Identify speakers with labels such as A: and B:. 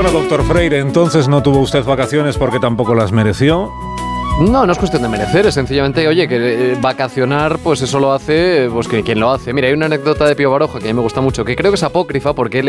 A: Bueno, doctor Freire, entonces no tuvo usted vacaciones porque tampoco las mereció.
B: No es cuestión de merecer, es sencillamente, oye, que vacacionar, pues eso lo hace, pues que quien lo hace. Mira, hay una anécdota de Pío Baroja que a mí me gusta mucho, que creo que es apócrifa porque él